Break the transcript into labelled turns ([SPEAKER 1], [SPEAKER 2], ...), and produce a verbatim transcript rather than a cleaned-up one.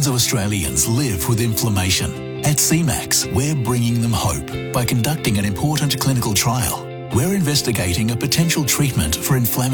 [SPEAKER 1] Millions of Australians live with inflammation. At C MAX, we're bringing them hope by conducting an important clinical trial. We're investigating a potential treatment for inflammatory